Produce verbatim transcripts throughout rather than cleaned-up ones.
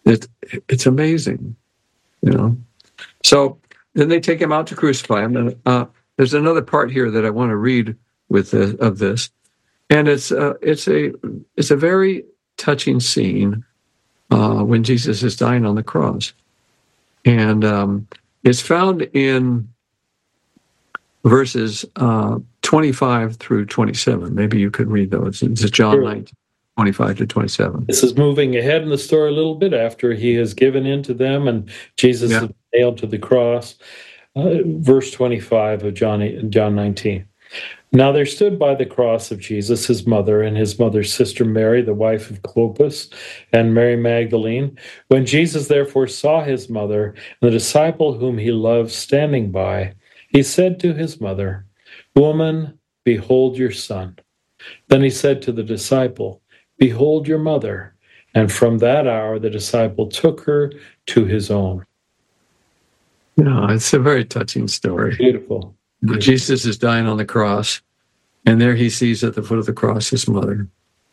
It, it's amazing, you know. So then they take him out to crucify him. And uh, there's another part here that I want to read with the, of this, and it's uh, it's a it's a very touching scene uh, when Jesus is dying on the cross, and um, it's found in verses uh, twenty-five through twenty-seven. Maybe you could read those. It's John Sure. nineteen, twenty-five to twenty-seven. This is moving ahead in the story a little bit after he has given in to them and Jesus Yeah. is nailed to the cross. Uh, verse twenty-five of John, John nineteen. Now there stood by the cross of Jesus his mother and his mother's sister Mary, the wife of Clopas, and Mary Magdalene. When Jesus therefore saw his mother and the disciple whom he loved standing by, he said to his mother, Woman, behold your son. Then he said to the disciple, Behold your mother. And from that hour the disciple took her to his own. Yeah, it's a very touching story. Beautiful. Jesus is dying on the cross, and there he sees at the foot of the cross his mother.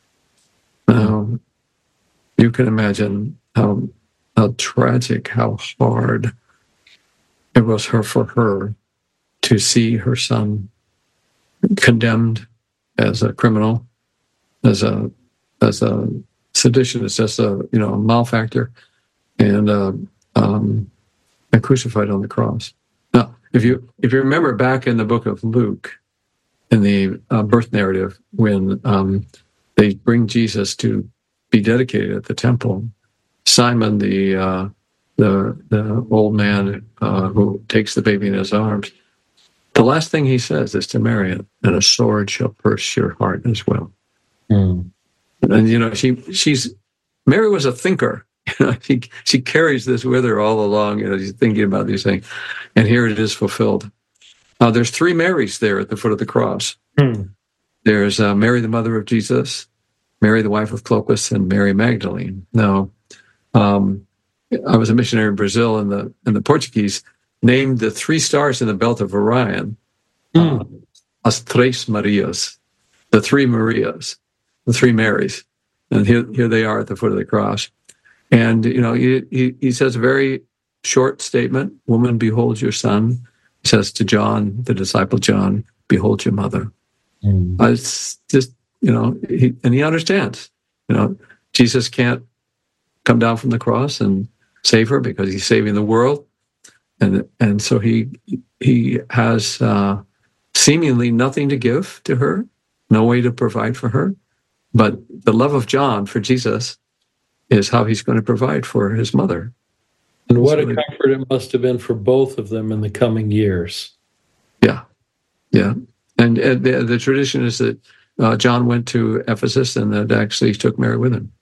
Um, you can imagine how how tragic, how hard it was her for her to see her son condemned as a criminal, as a as a seditionist, as a you know a malefactor, and uh, um, and crucified on the cross. Now, if you if you remember back in the book of Luke, in the uh, birth narrative, when um, they bring Jesus to be dedicated at the temple, Simon, the uh, the the old man uh, who takes the baby in his arms, the last thing he says is to Mary, and a sword shall pierce your heart as well. Mm. And you know, she she's Mary was a thinker. You know, she she carries this with her all along. You know, she's thinking about these things, and here it is fulfilled. Now, there's three Marys there at the foot of the cross. Mm. There's uh, Mary, the mother of Jesus, Mary, the wife of Clopas, and Mary Magdalene. Now, um, I was a missionary in Brazil, and the and the Portuguese named the three stars in the belt of Orion Mm. uh, as Tres Marias, the three Marias, the three Marys. And here, here they are at the foot of the cross. And, you know, he, he, he says a very short statement, Woman, behold your son. He says to John, the disciple John, behold your mother. Mm. Uh, it's just, you know, he, and he understands, you know, Jesus can't come down from the cross and save her because he's saving the world. And and so he he has uh, seemingly nothing to give to her, no way to provide for her. But the love of John for Jesus is how he's going to provide for his mother. And what a So, comfort it must have been for both of them in the coming years. yeah, yeah. And, and the, the tradition is that uh, John went to Ephesus and that actually took Mary with him.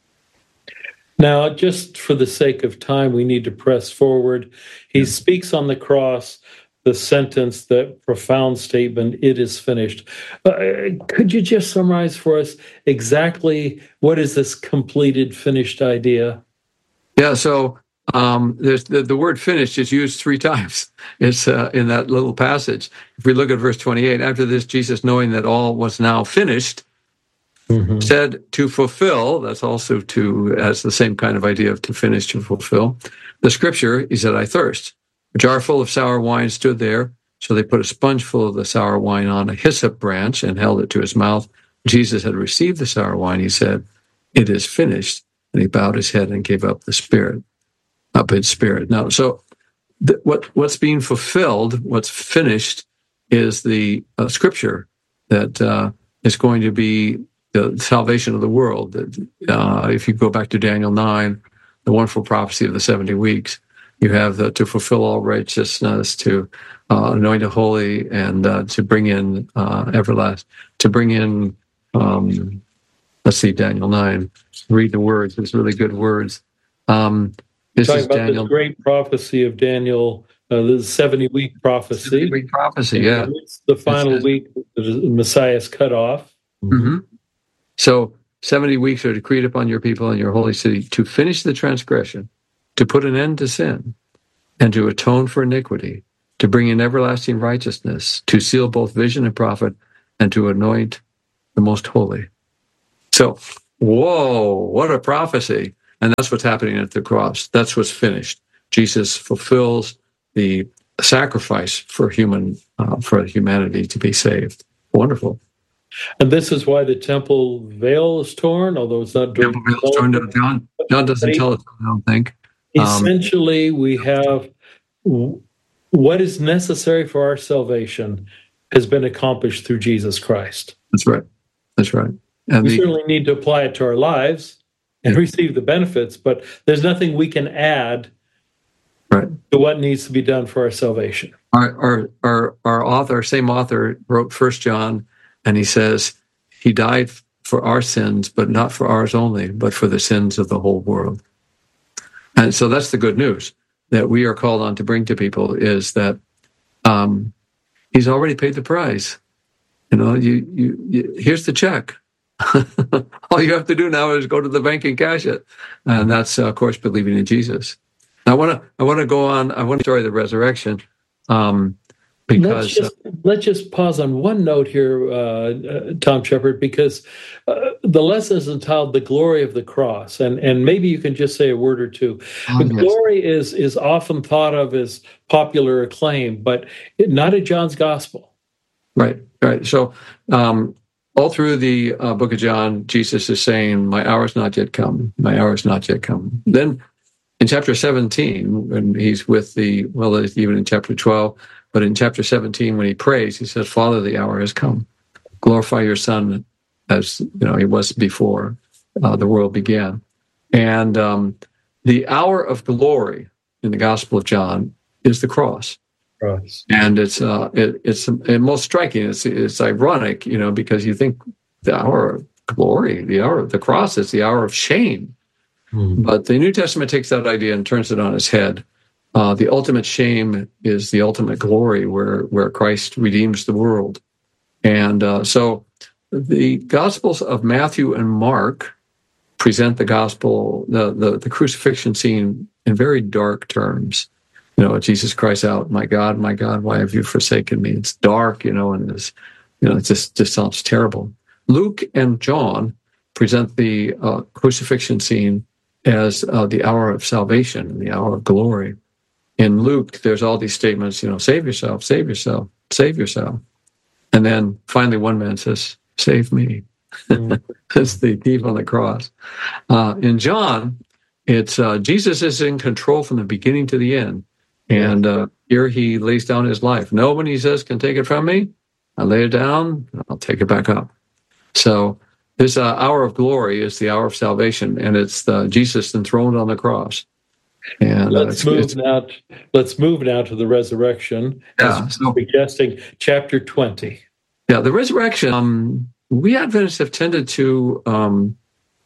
Now, just for the sake of time, we need to press forward. He Yeah. speaks on the cross the sentence, that profound statement, it is finished. Uh, could you just summarize for us exactly what is this completed, finished idea? Yeah, so um, there's the, the word finished is used three times. It's uh, in that little passage. If we look at verse twenty-eight, after this, Jesus, knowing that all was now finished, Mm-hmm. said to fulfill, that's also to, has the same kind of idea of to finish, to fulfill. The scripture, he said, I thirst. A jar full of sour wine stood there, so they put a sponge full of the sour wine on a hyssop branch and held it to his mouth. Jesus had received the sour wine. He said, it is finished. And he bowed his head and gave up the spirit, up his spirit. Now, so th- what what's being fulfilled, what's finished, is the uh, scripture that uh, is going to be the salvation of the world. Uh, if you go back to Daniel nine, the wonderful prophecy of the seventy weeks, you have the, to fulfill all righteousness, to uh, anoint a holy, and uh, to bring in uh, everlasting, to bring in, um, let's see, Daniel nine. Read the words. It's really good words. Um, this Talking is about Daniel. this great prophecy of Daniel, uh, the seventy-week prophecy. seventy-week prophecy, yeah. It's the final It's- week, the Messiah is cut off. Mm-hmm. So seventy weeks are decreed upon your people and your holy city to finish the transgression, to put an end to sin, and to atone for iniquity, to bring in everlasting righteousness, to seal both vision and prophet, and to anoint the most holy. So, whoa, what a prophecy. And that's what's happening at the cross. That's what's finished. Jesus fulfills the sacrifice for human, uh, for humanity to be saved. Wonderful. And this is why the temple veil is torn, although it's not Temple veil is torn. No, John, John doesn't tell us, I don't think. Essentially, um, we have what is necessary for our salvation has been accomplished through Jesus Christ. That's right. That's right. And we the, certainly need to apply it to our lives and yeah. receive the benefits, but there's nothing we can add right. to what needs to be done for our salvation. Our, our, our, our author, same author, wrote First John, and he says, he died for our sins, but not for ours only, but for the sins of the whole world. And so that's the good news that we are called on to bring to people, is that um, he's already paid the price. You know, you, you, you here's the check. All you have to do now is go to the bank and cash it. And that's, uh, of course, believing in Jesus. I want to I want to go on. I want to story the resurrection. Um, Because let's just, uh, let's just pause on one note here, uh, uh, Tom Shepard, because uh, the lesson is entitled "The Glory of the Cross," and and maybe you can just say a word or two. Oh, the yes. glory is is often thought of as popular acclaim, but it, not in John's Gospel. Right, right. So um, all through the uh, book of John, Jesus is saying, "My hour is not yet come. My hour is not yet come." Then in chapter seventeen, when he's with the well, even in chapter twelve. But in chapter seventeen, when he prays, he says, "Father, the hour has come. Glorify your Son as you know he was before uh, the world began." And um, the hour of glory in the Gospel of John is the cross. Cross. And it's uh, it, it's and most striking. It's it's ironic, you know, because you think the hour of glory, the hour of the cross, is the hour of shame. Mm-hmm. But the New Testament takes that idea and turns it on its head. Uh, the ultimate shame is the ultimate glory, where where Christ redeems the world. And uh, so the Gospels of Matthew and Mark present the gospel, the, the, the crucifixion scene in very dark terms. You know, Jesus cries out, "My God, my God, why have you forsaken me?" It's dark, you know, and it's, you know, it just, just sounds terrible. Luke and John present the uh, crucifixion scene as uh, the hour of salvation and the hour of glory. In Luke, there's all these statements, you know, save yourself, save yourself, save yourself. And then finally one man says, "Save me." Mm. That's the thief on the cross. Uh, in John, it's uh, Jesus is in control from the beginning to the end. And uh, here he lays down his life. No one, he says, can take it from me. I lay it down, I'll take it back up. So this uh, hour of glory is the hour of salvation, and it's the Jesus enthroned on the cross. And let's uh, it's, move it's, now. Let's move now to the resurrection. Yeah, so, suggesting chapter twenty. Yeah, the resurrection. Um, we Adventists have tended to um,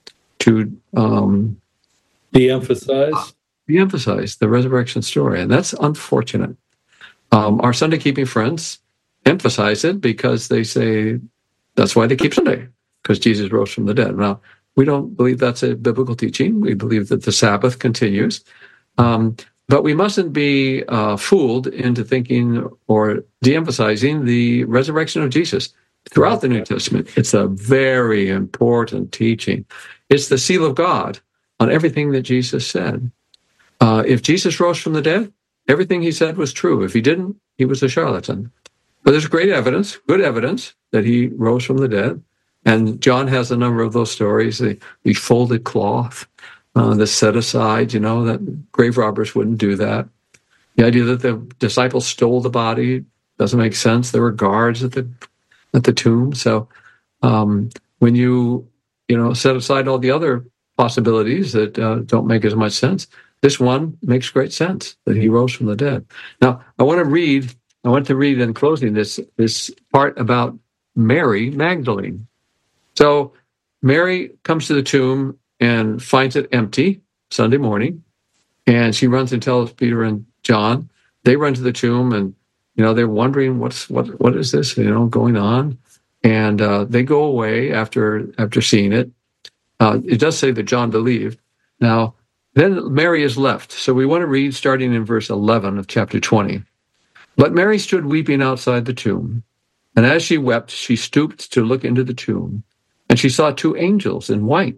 to um, de-emphasize, uh, de-emphasize the resurrection story, and that's unfortunate. Um, our Sunday keeping friends emphasize it because they say that's why they keep Sunday, because Jesus rose from the dead. Now, we don't believe that's a biblical teaching. We believe that the Sabbath continues. Um, but we mustn't be uh, fooled into thinking or de-emphasizing the resurrection of Jesus. Throughout the New Testament, it's a very important teaching. It's the seal of God on everything that Jesus said. Uh, if Jesus rose from the dead, everything he said was true. If he didn't, he was a charlatan. But there's great evidence, good evidence, that he rose from the dead. And John has a number of those stories, the, the folded cloth, uh, the set aside, you know, that grave robbers wouldn't do that. The idea that the disciples stole the body doesn't make sense. There were guards at the at the tomb. So um, when you, you know, set aside all the other possibilities that uh, don't make as much sense, this one makes great sense, that he rose from the dead. Now, I want to read, I want to read in closing this, this part about Mary Magdalene. So Mary comes to the tomb and finds it empty Sunday morning, and she runs and tells Peter and John. They run to the tomb, and you know they're wondering what's what what is this you know going on, and uh, they go away after after seeing it. Uh, it does say that John believed. Now then Mary is left, so we want to read starting in verse eleven of chapter twenty. But Mary stood weeping outside the tomb, and as she wept, she stooped to look into the tomb. And she saw two angels in white,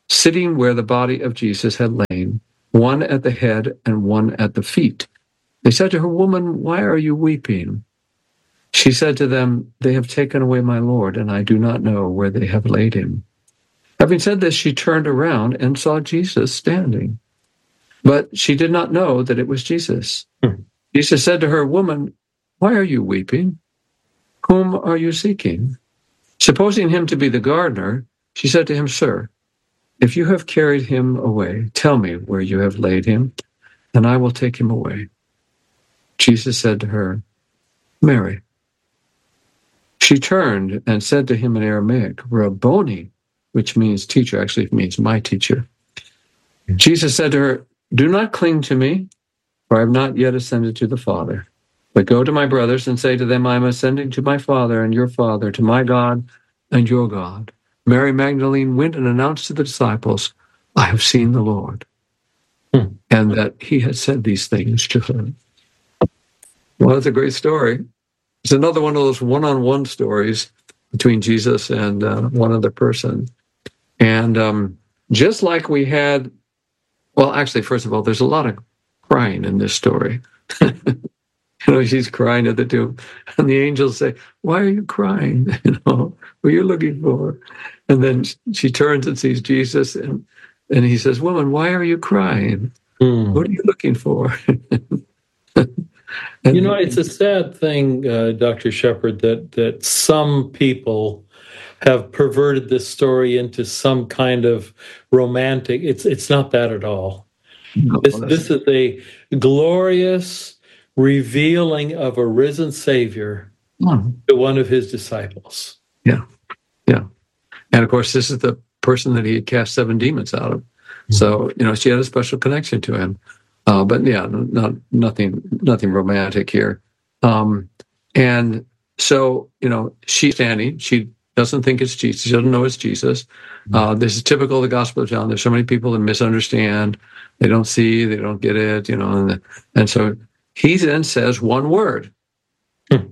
sitting where the body of Jesus had lain, one at the head and one at the feet. They said to her, "Woman, why are you weeping?" She said to them, "They have taken away my Lord, and I do not know where they have laid him." Having said this, she turned around and saw Jesus standing. But she did not know that it was Jesus. Hmm. Jesus said to her, "Woman, why are you weeping? Whom are you seeking?" Supposing him to be the gardener, she said to him, "Sir, if you have carried him away, tell me where you have laid him, and I will take him away." Jesus said to her, "Mary." She turned and said to him in Aramaic, "Rabboni," which means teacher. Actually, it means my teacher. Jesus said to her, "Do not cling to me, for I have not yet ascended to the Father. But go to my brothers and say to them, I am ascending to my Father and your Father, to my God and your God." Mary Magdalene went and announced to the disciples, "I have seen the Lord," hmm. and that he had said these things to her. Well, that's a great story. It's another one of those one-on-one stories between Jesus and uh, one other person. And um, just like we had, well, actually, first of all, there's a lot of crying in this story. You know, she's crying at the tomb, and the angels say, "Why are you crying? You know, what are you looking for?" And then she turns and sees Jesus, and, and he says, "Woman, why are you crying? Mm. What are you looking for?" And, you know, it's a sad thing, uh, Doctor Shepherd, that that some people have perverted this story into some kind of romantic. It's it's not that at all. No, this, this is a glorious revealing of a risen Savior mm. to one of his disciples. Yeah, yeah. And of course, this is the person that he had cast seven demons out of. Mm-hmm. So, you know, she had a special connection to him. Uh, but yeah, not nothing, nothing romantic here. Um, and so, you know, she's standing. She doesn't think it's Jesus. She doesn't know it's Jesus. Uh, this is typical of the Gospel of John. There's so many people that misunderstand. They don't see. They don't get it. You know, and, and so he then says one word. Hmm.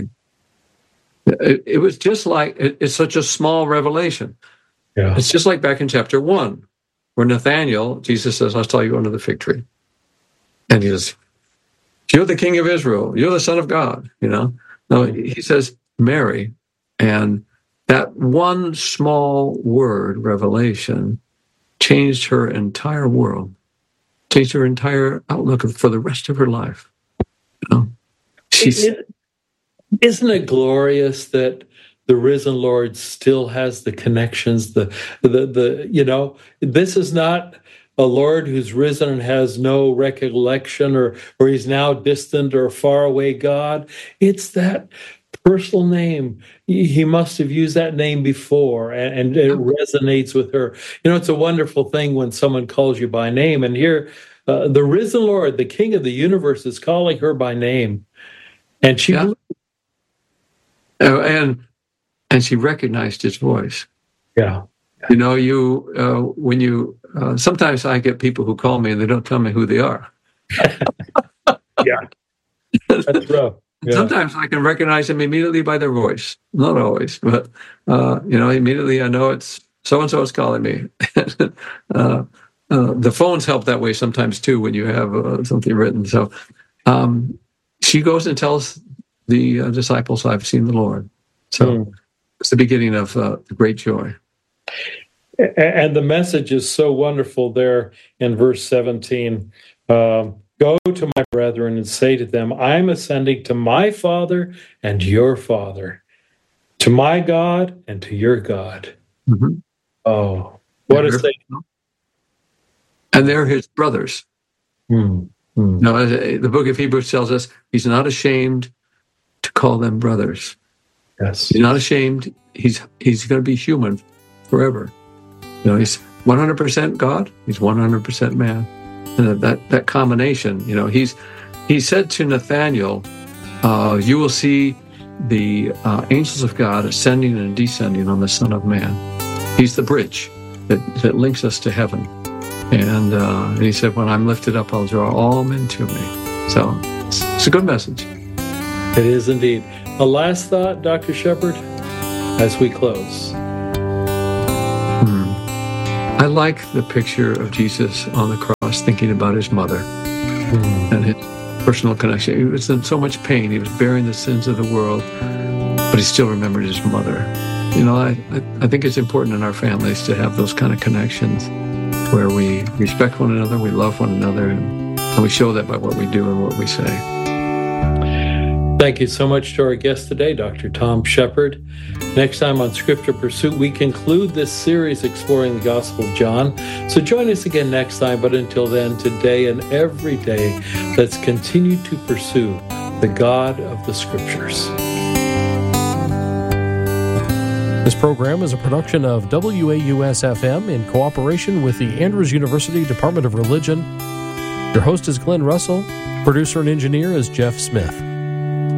It, it was just like it, it's such a small revelation. Yeah. It's just like back in chapter one, where Nathanael, Jesus says, "I'll tell you under the fig tree." And he says, "You're the King of Israel. You're the Son of God." You know, no, he says, "Mary," and that one small word, revelation, changed her entire world, changed her entire outlook for the rest of her life. You know, she's. Isn't it glorious that the risen Lord still has the connections? The the the you know, this is not a Lord who's risen and has no recollection, or or he's now distant or far away God. It's that personal name. He must have used that name before, and, and it resonates with her. You know, it's a wonderful thing when someone calls you by name, and here uh, the risen Lord, the King of the universe, is calling her by name, and she. Yeah. Uh, and and she recognized his voice. Yeah. You know, you uh, when you uh, sometimes I get people who call me and they don't tell me who they are. Yeah, that's rough. Yeah. Sometimes I can recognize them immediately by their voice. Not always, but uh, you know, immediately I know it's so and so is calling me. uh, uh, the phones help that way sometimes too when you have uh, something written. So um, she goes and tells the uh, disciples, "I've seen the Lord." So mm. it's the beginning of uh, great joy. And the message is so wonderful there in verse seventeen. Um, Go to my brethren and say to them, I'm ascending to my Father and your Father, to my God and to your God. Mm-hmm. Oh, what a statement. And they're his brothers. Mm. Mm. Now, the book of Hebrews tells us he's not ashamed to call them brothers. Yes. He's not ashamed. He's he's going to be human forever. You know, he's one hundred percent God. He's one hundred percent man. And that that combination, you know, he's he said to Nathanael, uh, "You will see the uh, angels of God ascending and descending on the Son of Man." He's the bridge that, that links us to heaven. And, uh, and he said, "When I'm lifted up, I'll draw all men to me." So it's, it's a good message. It is indeed. A last thought, Doctor Shepherd, as we close. Hmm. I like the picture of Jesus on the cross thinking about his mother mm. and his personal connection. He was in so much pain. He was bearing the sins of the world, but he still remembered his mother. You know, I, I think it's important in our families to have those kind of connections where we respect one another, we love one another, and, and we show that by what we do and what we say. Thank you so much to our guest today, Doctor Tom Shepherd. Next time on Scripture Pursuit, we conclude this series exploring the Gospel of John. So join us again next time. But until then, today and every day, let's continue to pursue the God of the Scriptures. This program is a production of W A U S F M in cooperation with the Andrews University Department of Religion. Your host is Glenn Russell. Producer and engineer is Jeff Smith.